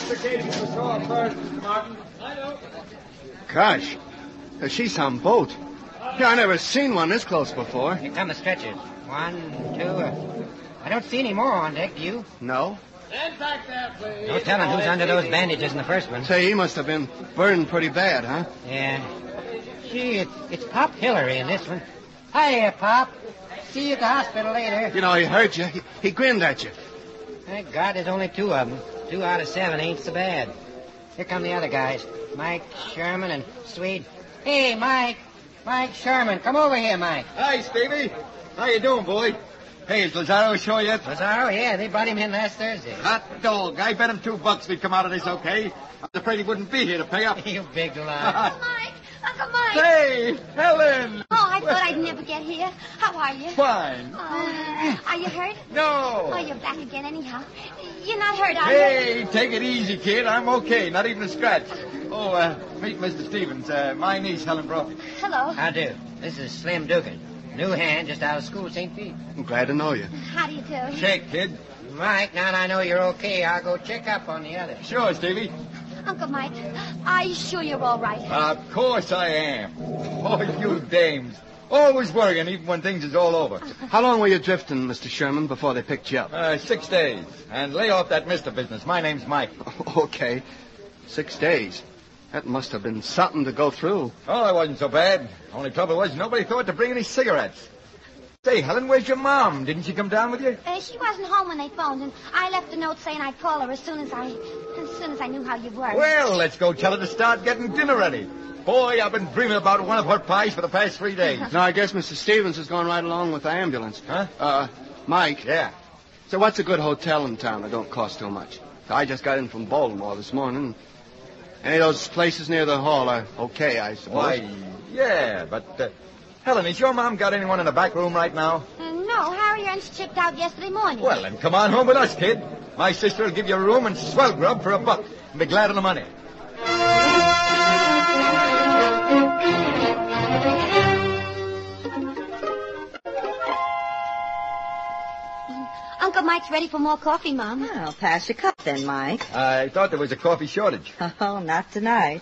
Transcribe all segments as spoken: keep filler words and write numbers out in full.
Extricating the shore first, Mister Martin. I know. Gosh, she's some boat. Yeah, I never seen one this close before. Here come the stretchers. One, two. Uh, I don't see any more on deck, do you? No. Stand back there, please. No telling who's under those bandages in the first one. Say, he must have been burned pretty bad, huh? Yeah. Gee, it's, it's Pop Hillary in this one. Hiya, Pop. See you at the hospital later. You know, he heard you. He, he grinned at you. Thank God there's only two of them. Two out of seven ain't so bad. Here come the other guys. Mike Sherman and Swede. Hey, Mike. Mike Sherman. Come over here, Mike. Hi, Stevie. How you doing, boy? Hey, is Lazaro ashore yet? Lazaro? Yeah, they brought him in last Thursday. Hot dog. I bet him two bucks we'd come out of this okay. I was afraid he wouldn't be here to pay up. You big lie. Mike! Uncle Mike! Hey, Helen! Oh, I thought I'd never get here. How are you? Fine. Oh, are you hurt? No. Oh, you're back again anyhow. You're not hurt, are Hey, take it easy, kid. I'm okay. Not even a scratch. Oh, uh, meet Mister Stevens. Uh, my niece, Helen Brophy. you? Hello. How do? This is Slim Dugan. New hand just out of school at Saint Pete. I'm glad to know you. How do you do? Shake, kid. Mike, now that I know you're okay, I'll go check up on the others. Sure, Stevie. Uncle Mike, are you sure you're all right? Of course I am. Oh, you dames. Always worrying, even when things is all over. How long were you drifting, Mister Sherman, before they picked you up? Uh, six days. And lay off that mister business. My name's Mike. Okay. Six days. That must have been something to go through. Oh, it wasn't so bad. Only trouble was nobody thought to bring any cigarettes. Say, Helen, where's your mom? Didn't she come down with you? Uh, she wasn't home when they phoned, and I left a note saying I'd call her as soon as I, as soon as I knew how you were. Well, let's go tell her to start getting dinner ready. Boy, I've been dreaming about one of her pies for the past three days. No, I guess Mister Stevens has gone right along with the ambulance. Huh? Uh, Mike. Yeah. So what's a good hotel in town that don't cost too much? I just got in from Baltimore this morning. Any of those places near the hall are okay, I suppose. Why, yeah, but, uh, Helen, has your mom got anyone in the back room right now? Uh, no, Harry Ernst chipped out yesterday morning. Well, then come on home with us, kid. My sister will give you a room and swell grub for a buck. And be glad of the money. Uncle Mike's ready for more coffee, Mom. Well, pass your cup then, Mike. I thought there was a coffee shortage. Oh, not tonight.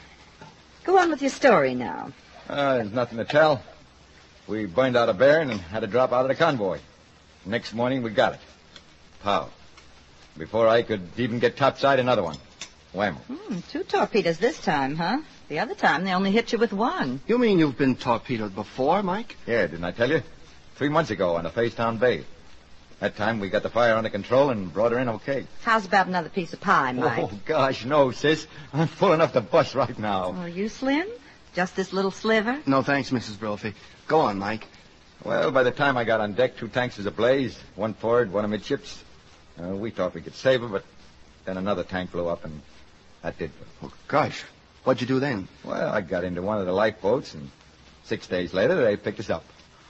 Go on with your story now. Uh, there's nothing to tell. We burned out a Baron and had to drop out of the convoy. Next morning, we got it. Pow. Before I could even get topside, another one. Wham. Hmm, two torpedoes this time, huh? The other time, they only hit you with one. You mean you've been torpedoed before, Mike? Yeah, didn't I tell you? Three months ago on the Facedown Bay. That time we got the fire under control and brought her in okay. How's about another piece of pie, Mike? Oh, gosh, no, sis. I'm full enough to bust right now. Oh, you slim? Just this little sliver? No, thanks, Missus Brophy. Go on, Mike. Well, by the time I got on deck, two tanks was ablaze. One forward, one amidships. Uh, we thought we could save her, but then another tank blew up, and that did. Oh, gosh. What'd you do then? Well, I got into one of the lifeboats, and six days later, they picked us up.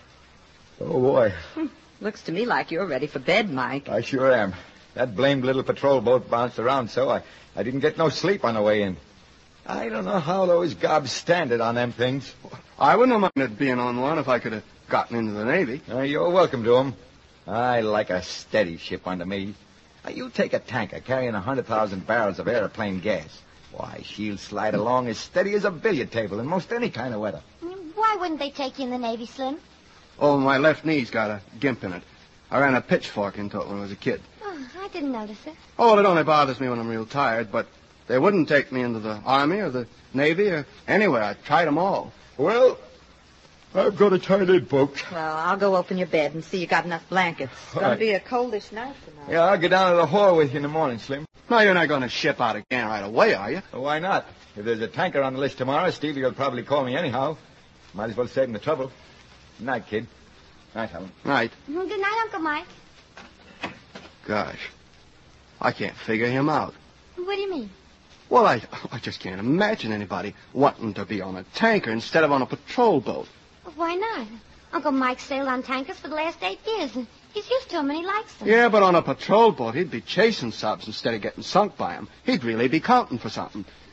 Oh, boy. Looks to me like you're ready for bed, Mike. I sure am. That blamed little patrol boat bounced around so I, I didn't get no sleep on the way in. I don't know how those gobs stand it on them things. I wouldn't have minded being on one if I could have gotten into the Navy. Uh, you're welcome to 'em. I like a steady ship under me. Now, you take a tanker carrying a hundred thousand barrels of airplane gas. Why, she'll slide along as steady as a billiard table in most any kind of weather. Why wouldn't they take you in the Navy, Slim? Oh, my left knee's got a gimp in it. I ran a pitchfork into it when I was a kid. Oh, I didn't notice it. Oh, well, it only bothers me when I'm real tired, but they wouldn't take me into the Army or the Navy or anywhere. I tried them all. Well, I've got a tight end, folks. Well, I'll go open your bed and see you got enough blankets. It's going Right. to be a coldish night tonight. Yeah, I'll get down to the hall with you in the morning, Slim. No, you're not going to ship out again right away, are you? Well, why not? If there's a tanker on the list tomorrow, Stevie will probably call me anyhow. Might as well save him the trouble. Good night, kid. Night, Helen. Right. Well, good night, Uncle Mike. Gosh. I can't figure him out. What do you mean? Well, I, I just can't imagine anybody wanting to be on a tanker instead of on a patrol boat. Why not? Uncle Mike sailed on tankers for the last eight years, and he's used to them and he likes them. Yeah, but on a patrol boat, he'd be chasing subs instead of getting sunk by them. He'd really be counting for something.